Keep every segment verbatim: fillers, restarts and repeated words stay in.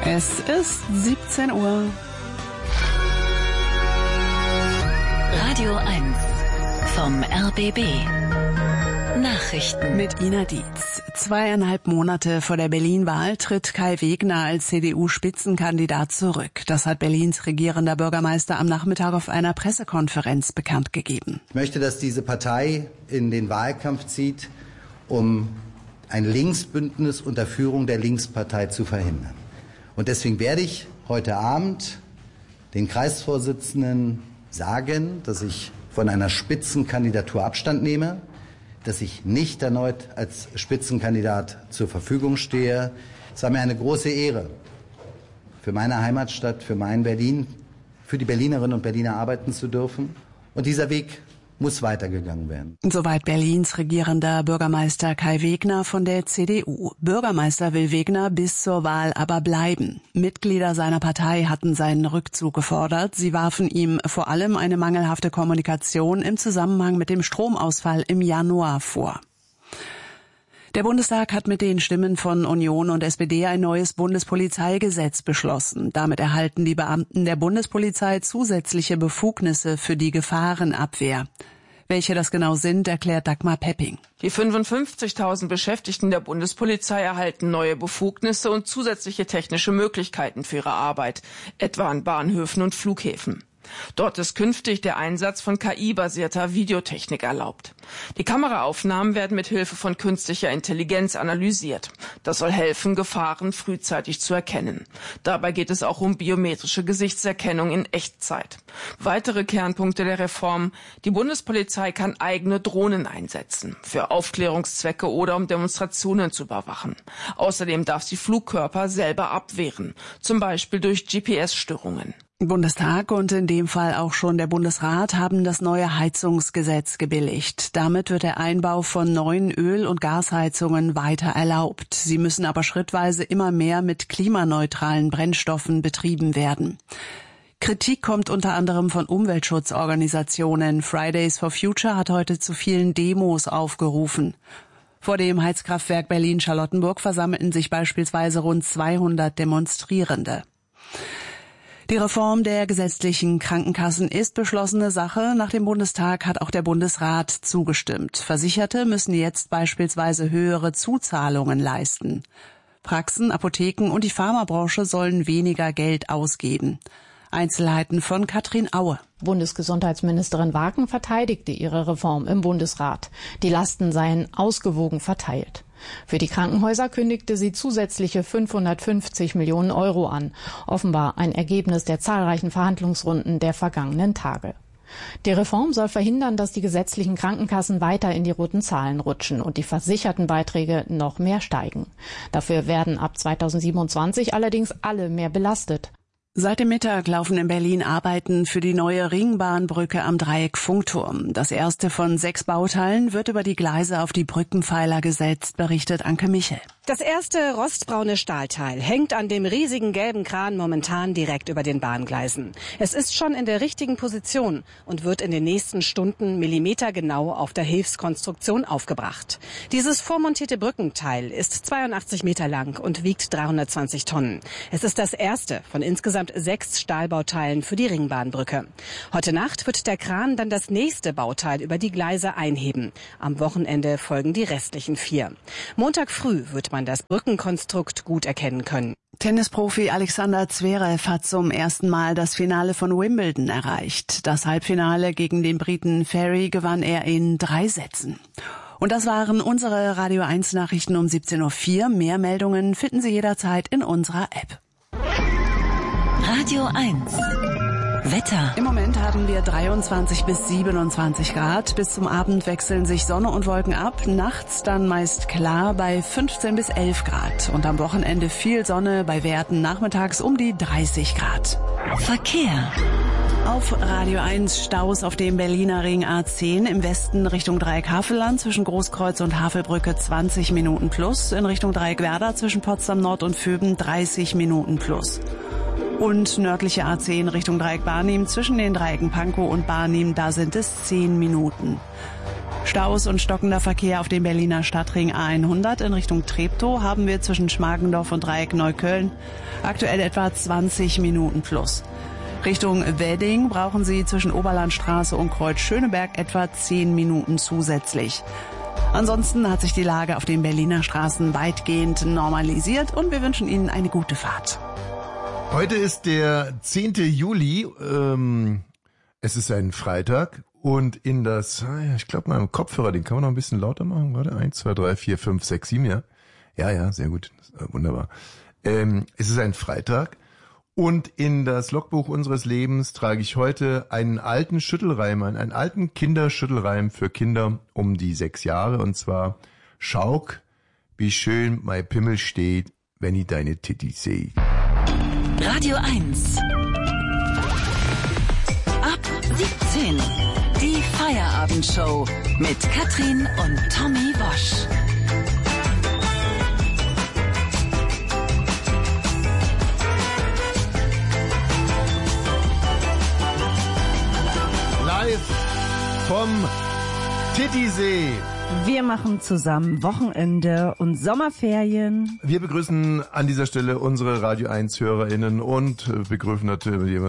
Es ist siebzehn Uhr. Radio eins vom R B B. Nachrichten Mit Ina Dietz. Zweieinhalb Monate vor der Berlin-Wahl tritt Kai Wegner als C D U-Spitzenkandidat zurück. Das hat Berlins regierender Bürgermeister am Nachmittag auf einer Pressekonferenz bekannt gegeben. Ich möchte, dass diese Partei in den Wahlkampf zieht, um ein Linksbündnis unter Führung der Linkspartei zu verhindern. Und deswegen werde ich heute Abend den Kreisvorsitzenden sagen, dass ich von einer Spitzenkandidatur Abstand nehme, dass ich nicht erneut als Spitzenkandidat zur Verfügung stehe. Es war mir eine große Ehre, für meine Heimatstadt, für mein Berlin, für die Berlinerinnen und Berliner arbeiten zu dürfen. Und dieser Weg muss weitergegangen werden. Soweit Berlins regierender Bürgermeister Kai Wegner von der C D U. Bürgermeister will Wegner bis zur Wahl aber bleiben. Mitglieder seiner Partei hatten seinen Rückzug gefordert. Sie warfen ihm vor allem eine mangelhafte Kommunikation im Zusammenhang mit dem Stromausfall im Januar vor. Der Bundestag hat mit den Stimmen von Union und S P D ein neues Bundespolizeigesetz beschlossen. Damit erhalten die Beamten der Bundespolizei zusätzliche Befugnisse für die Gefahrenabwehr. Welche das genau sind, erklärt Dagmar Pepping. Die fünfundfünfzigtausend Beschäftigten der Bundespolizei erhalten neue Befugnisse und zusätzliche technische Möglichkeiten für ihre Arbeit, etwa an Bahnhöfen und Flughäfen. Dort ist künftig der Einsatz von K I-basierter Videotechnik erlaubt. Die Kameraaufnahmen werden mit Hilfe von künstlicher Intelligenz analysiert. Das soll helfen, Gefahren frühzeitig zu erkennen. Dabei geht es auch um biometrische Gesichtserkennung in Echtzeit. Weitere Kernpunkte der Reform: Die Bundespolizei kann eigene Drohnen einsetzen, für Aufklärungszwecke oder um Demonstrationen zu überwachen. Außerdem darf sie Flugkörper selber abwehren, zum Beispiel durch G P S-Störungen. Bundestag und in dem Fall auch schon der Bundesrat haben das neue Heizungsgesetz gebilligt. Damit wird der Einbau von neuen Öl- und Gasheizungen weiter erlaubt. Sie müssen aber schrittweise immer mehr mit klimaneutralen Brennstoffen betrieben werden. Kritik kommt unter anderem von Umweltschutzorganisationen. Fridays for Future hat heute zu vielen Demos aufgerufen. Vor dem Heizkraftwerk Berlin-Charlottenburg versammelten sich beispielsweise rund zweihundert Demonstrierende. Die Reform der gesetzlichen Krankenkassen ist beschlossene Sache. Nach dem Bundestag hat auch der Bundesrat zugestimmt. Versicherte müssen jetzt beispielsweise höhere Zuzahlungen leisten. Praxen, Apotheken und die Pharmabranche sollen weniger Geld ausgeben. Einzelheiten von Katrin Aue. Bundesgesundheitsministerin Waken verteidigte ihre Reform im Bundesrat. Die Lasten seien ausgewogen verteilt. Für die Krankenhäuser kündigte sie zusätzliche fünfhundertfünfzig Millionen Euro an. Offenbar ein Ergebnis der zahlreichen Verhandlungsrunden der vergangenen Tage. Die Reform soll verhindern, dass die gesetzlichen Krankenkassen weiter in die roten Zahlen rutschen und die versicherten Beiträge noch mehr steigen. Dafür werden ab zweitausendsiebenundzwanzig allerdings alle mehr belastet. Seit dem Mittag laufen in Berlin Arbeiten für die neue Ringbahnbrücke am Dreieck-Funkturm. Das erste von sechs Bauteilen wird über die Gleise auf die Brückenpfeiler gesetzt, berichtet Anke Michel. Das erste rostbraune Stahlteil hängt an dem riesigen gelben Kran momentan direkt über den Bahngleisen. Es ist schon in der richtigen Position und wird in den nächsten Stunden millimetergenau auf der Hilfskonstruktion aufgebracht. Dieses vormontierte Brückenteil ist zweiundachtzig Meter lang und wiegt dreihundertzwanzig Tonnen. Es ist das erste von insgesamt sechs Stahlbauteilen für die Ringbahnbrücke. Heute Nacht wird der Kran dann das nächste Bauteil über die Gleise einheben. Am Wochenende folgen die restlichen vier. Montag früh wird man das Brückenkonstrukt gut erkennen können. Tennisprofi Alexander Zverev hat zum ersten Mal das Finale von Wimbledon erreicht. Das Halbfinale gegen den Briten Ferry gewann er in drei Sätzen. Und das waren unsere Radio eins Nachrichten um siebzehn Uhr vier. Mehr Meldungen finden Sie jederzeit in unserer App. Radio eins Wetter. Im Moment haben wir dreiundzwanzig bis siebenundzwanzig Grad. Bis zum Abend wechseln sich Sonne und Wolken ab. Nachts dann meist klar bei fünfzehn bis elf Grad. Und am Wochenende viel Sonne bei Werten nachmittags um die dreißig Grad. Verkehr. Auf Radio eins Staus auf dem Berliner Ring A zehn im Westen Richtung Dreieck-Havelland zwischen Großkreuz und Havelbrücke zwanzig Minuten plus. In Richtung Dreieck-Werder zwischen Potsdam Nord und Vöben dreißig Minuten plus. Und nördliche A zehn Richtung Dreieck Barnim zwischen den Dreiecken Pankow und Barnim, da sind es zehn Minuten. Staus und stockender Verkehr auf dem Berliner Stadtring A hundert in Richtung Treptow haben wir zwischen Schmargendorf und Dreieck Neukölln. Aktuell etwa zwanzig Minuten plus. Richtung Wedding brauchen Sie zwischen Oberlandstraße und Kreuz Schöneberg etwa zehn Minuten zusätzlich. Ansonsten hat sich die Lage auf den Berliner Straßen weitgehend normalisiert und wir wünschen Ihnen eine gute Fahrt. Heute ist der zehnte Juli, ähm, es ist ein Freitag und in das, ich glaube mal im Kopfhörer, den kann man noch ein bisschen lauter machen, warte, eins, zwei, drei, vier, fünf, sechs, sieben, ja? Ja, ja, sehr gut, wunderbar. Ähm, es ist ein Freitag. Und in das Logbuch unseres Lebens trage ich heute einen alten Schüttelreim ein, einen alten Kinderschüttelreim für Kinder um die sechs Jahre. Und zwar, Schauk, wie schön mein Pimmel steht, wenn ich deine Titti seh. Radio eins. Ab siebzehn. Die Feierabendshow mit Katrin und Tommy Bosch. Vom Titisee. Wir machen zusammen Wochenende und Sommerferien. Wir begrüßen an dieser Stelle unsere Radio eins HörerInnen und begrüßen natürlich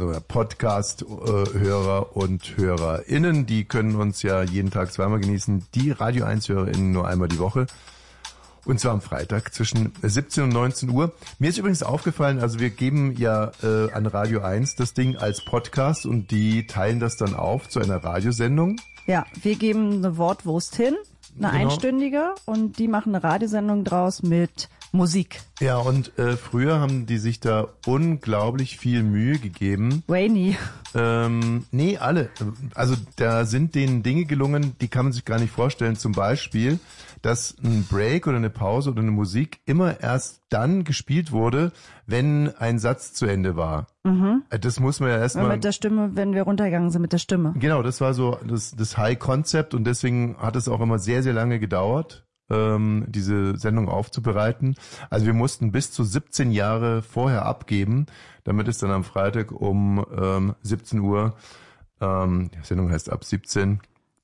Podcast-Hörer und HörerInnen. Die können uns ja jeden Tag zweimal genießen. Die Radio eins HörerInnen nur einmal die Woche. Und zwar am Freitag zwischen siebzehn und neunzehn Uhr. Mir ist übrigens aufgefallen, also wir geben ja äh, an Radio eins das Ding als Podcast und die teilen das dann auf zu einer Radiosendung. Ja, wir geben eine Wortwurst hin, eine Genau. einstündige, und die machen eine Radiosendung draus mit Musik. Ja, und äh, früher haben die sich da unglaublich viel Mühe gegeben. Wayne. Ähm, nee, alle. Also da sind denen Dinge gelungen, die kann man sich gar nicht vorstellen. Zum Beispiel, dass ein Break oder eine Pause oder eine Musik immer erst dann gespielt wurde, wenn ein Satz zu Ende war. Mhm. Das muss man ja erstmal... Mit der Stimme, wenn wir runtergegangen sind mit der Stimme. Genau, das war so das, das High-Concept und deswegen hat es auch immer sehr, sehr lange gedauert, ähm, diese Sendung aufzubereiten. Also wir mussten bis zu siebzehn Jahre vorher abgeben, damit es dann am Freitag um ähm, siebzehn Uhr, ähm, die Sendung heißt ab siebzehn,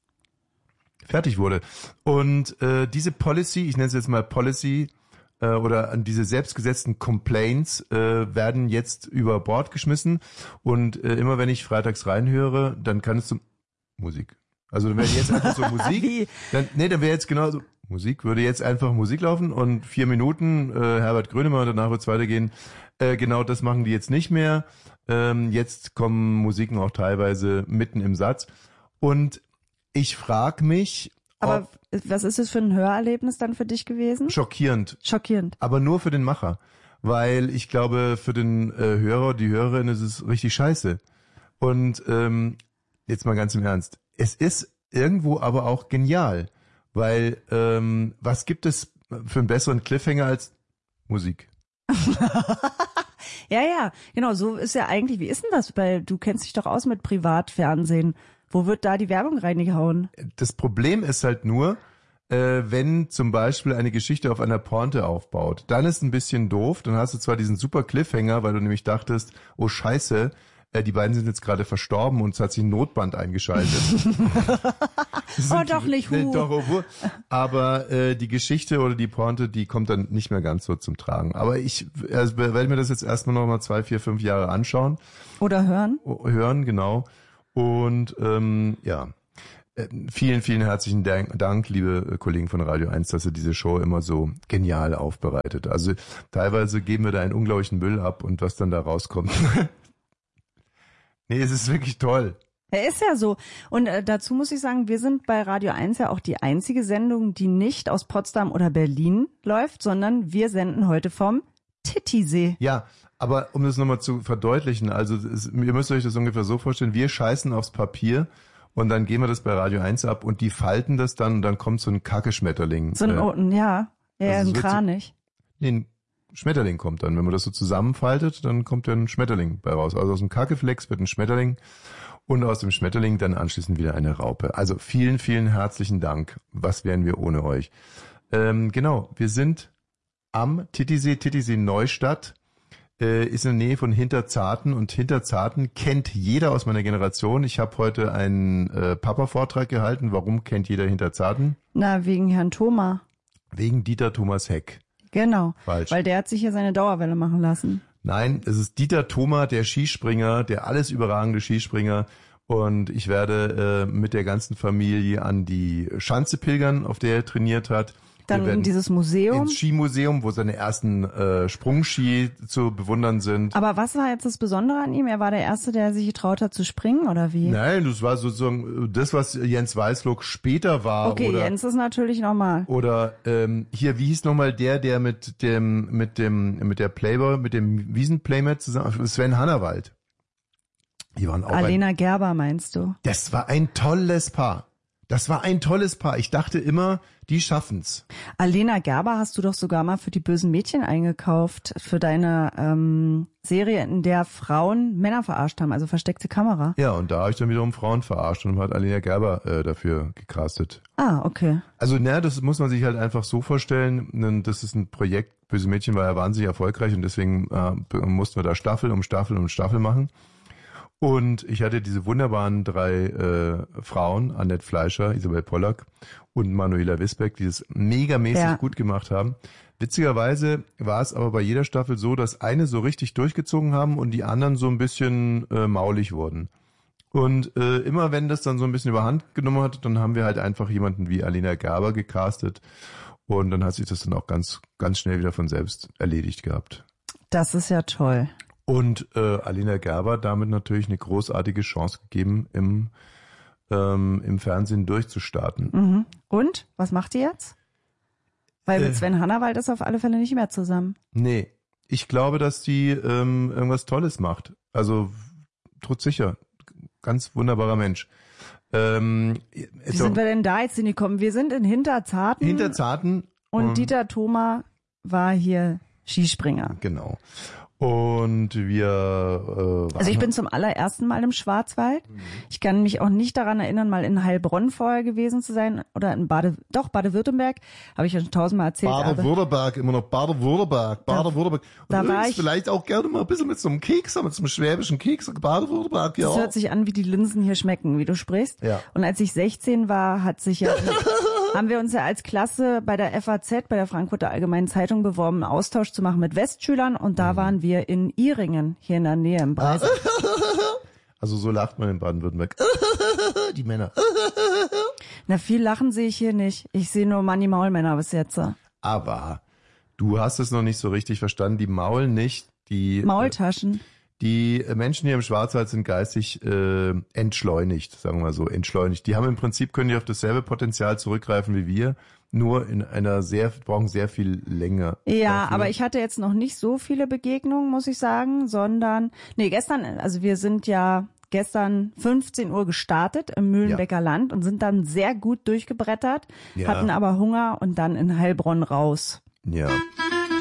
fertig wurde. Und äh, diese Policy, ich nenne es jetzt mal Policy, äh, oder an diese selbstgesetzten Complaints äh, werden jetzt über Bord geschmissen. Und äh, immer wenn ich freitags reinhöre, dann kann es zum Musik. Also dann wäre jetzt einfach so Musik. Dann, nee, dann wäre jetzt genauso Musik, würde jetzt einfach Musik laufen und vier Minuten äh, Herbert Grönemeyer, danach wird es weitergehen. Äh, genau das machen die jetzt nicht mehr. Ähm, jetzt kommen Musiken auch teilweise mitten im Satz. Und ich frage mich, Aber was ist es für ein Hörerlebnis dann für dich gewesen? Schockierend. Schockierend. Aber nur für den Macher. Weil ich glaube, für den äh, Hörer, die Hörerin ist es richtig scheiße. Und ähm, jetzt mal ganz im Ernst. Es ist irgendwo aber auch genial. Weil ähm, was gibt es für einen besseren Cliffhanger als Musik? Ja, ja, genau, so ist ja eigentlich, wie ist denn das? Weil du kennst dich doch aus mit Privatfernsehen. Wo wird da die Werbung reingehauen? Das Problem ist halt nur, äh, wenn zum Beispiel eine Geschichte auf einer Pointe aufbaut, dann ist ein bisschen doof, dann hast du zwar diesen super Cliffhanger, weil du nämlich dachtest, oh scheiße, äh, die beiden sind jetzt gerade verstorben und es hat sich ein Notband eingeschaltet. Oh, doch nicht, hu. Nee, doch, oh, aber äh, die Geschichte oder die Pointe, die kommt dann nicht mehr ganz so zum Tragen. Aber ich also, werde mir das jetzt erstmal noch mal zwei, vier, fünf Jahre anschauen. Oder hören. Hören, genau. Und ähm, ja, vielen, vielen herzlichen Dank, liebe Kollegen von Radio eins, dass ihr diese Show immer so genial aufbereitet. Also teilweise geben wir da einen unglaublichen Müll ab und was dann da rauskommt. Nee, es ist wirklich toll. Er ist ja so. Und äh, dazu muss ich sagen, wir sind bei Radio eins ja auch die einzige Sendung, die nicht aus Potsdam oder Berlin läuft, sondern wir senden heute vom Titisee. Ja, aber um das nochmal zu verdeutlichen, also es, ihr müsst euch das ungefähr so vorstellen, wir scheißen aufs Papier und dann gehen wir das bei Radio eins ab und die falten das dann und dann kommt so ein Kacke-Schmetterling. So ein, äh, ja, ja, also ein Kranich. So, nee, ein Schmetterling kommt dann. Wenn man das so zusammenfaltet, dann kommt ja ein Schmetterling bei raus. Also aus dem Kackeflex wird ein Schmetterling und aus dem Schmetterling dann anschließend wieder eine Raupe. Also vielen, vielen herzlichen Dank. Was wären wir ohne euch? Ähm, genau, wir sind am Titisee, Titisee Neustadt. äh, ist in der Nähe von Hinterzarten und Hinterzarten kennt jeder aus meiner Generation. Ich habe heute einen äh, Papa-Vortrag gehalten. Warum kennt jeder Hinterzarten? Na, wegen Herrn Thoma. Wegen Dieter Thomas Heck. Genau, Falsch. Weil der hat sich hier seine Dauerwelle machen lassen. Nein, es ist Dieter Thoma, der Skispringer, der alles überragende Skispringer. Und ich werde äh, mit der ganzen Familie an die Schanze pilgern, auf der er trainiert hat. Dann in dieses Museum. Ins Skimuseum, wo seine ersten äh, Sprungski zu bewundern sind. Aber was war jetzt das Besondere an ihm? Er war der Erste, der sich getraut hat zu springen, oder wie? Nein, das war sozusagen das, was Jens Weißlock später war. Okay, oder, Jens ist natürlich normal. Oder ähm, hier, wie hieß nochmal der, der mit dem, mit dem, mit der Playboy, mit dem Wiesenplaymat zusammen, Sven Hannawald. Die waren auch Alena ein, Gerber meinst du? Das war ein tolles Paar. Das war ein tolles Paar. Ich dachte immer, die schaffen's. Alena Gerber hast du doch sogar mal für die bösen Mädchen eingekauft, für deine ähm, Serie, in der Frauen Männer verarscht haben, also versteckte Kamera. Ja, und da habe ich dann wiederum Frauen verarscht und hat Alena Gerber äh, dafür gecastet. Ah, okay. Also, na, das muss man sich halt einfach so vorstellen. Das ist ein Projekt, Böse Mädchen war ja wahnsinnig erfolgreich und deswegen äh, mussten wir da Staffel um Staffel um Staffel machen. Und ich hatte diese wunderbaren drei äh, Frauen, Annette Fleischer, Isabel Pollack und Manuela Wisbeck, die das megamäßig ja. gut gemacht haben. Witzigerweise war es aber bei jeder Staffel so, dass eine so richtig durchgezogen haben und die anderen so ein bisschen äh, maulig wurden. Und äh, immer wenn das dann so ein bisschen überhand genommen hat, dann haben wir halt einfach jemanden wie Alena Gerber gecastet und dann hat sich das dann auch ganz, ganz schnell wieder von selbst erledigt gehabt. Das ist ja toll. Und äh, Alena Gerber damit natürlich eine großartige Chance gegeben, im, ähm, im Fernsehen durchzustarten. Mhm. Und? Was macht die jetzt? Weil mit äh, Sven Hannawald ist auf alle Fälle nicht mehr zusammen. Nee, ich glaube, dass die ähm, irgendwas Tolles macht. Also, todsicher. Ganz wunderbarer Mensch. Ähm, Wie sind wir denn da jetzt hingekommen? Wir sind in Hinterzarten. Hinterzarten. Und ähm, Dieter Thoma war hier Skispringer. Genau. Und wir äh, Also ich bin zum allerersten Mal im Schwarzwald. Mhm. Ich kann mich auch nicht daran erinnern, mal in Heilbronn vorher gewesen zu sein oder in Bade, doch Baden-Württemberg, habe ich ja schon tausendmal erzählt. Baden-Württemberg, immer noch Baden-Württemberg, Baden-Württemberg. Und da war ich vielleicht auch gerne mal ein bisschen mit so einem Keks, mit so einem schwäbischen Keks, Baden-Württemberg, ja. Das hört sich an, wie die Linsen hier schmecken, wie du sprichst. Ja. Und als ich sechzehn war, hat sich ja haben wir uns ja als Klasse bei der F A Z, bei der Frankfurter Allgemeinen Zeitung beworben, einen Austausch zu machen mit Westschülern und da mhm. waren wir in Ihringen, hier in der Nähe im Breisach. Also so lacht man in Baden-Württemberg. Die Männer. Na, viel lachen sehe ich hier nicht. Ich sehe nur Manni-Maul-Männer bis jetzt. Aber du hast es noch nicht so richtig verstanden. Die maulen nicht. Die Maultaschen. Die Menschen hier im Schwarzwald sind geistig äh, entschleunigt, sagen wir mal so, entschleunigt. Die haben im Prinzip, können die auf dasselbe Potenzial zurückgreifen wie wir, nur in einer sehr, brauchen sehr viel länger. Ja, dafür. Aber ich hatte jetzt noch nicht so viele Begegnungen, muss ich sagen, sondern, nee, gestern, also wir sind ja gestern fünfzehn Uhr gestartet im Mühlenbecker ja. Land und sind dann sehr gut durchgebrettert, ja. hatten aber Hunger und dann in Heilbronn raus. Ja.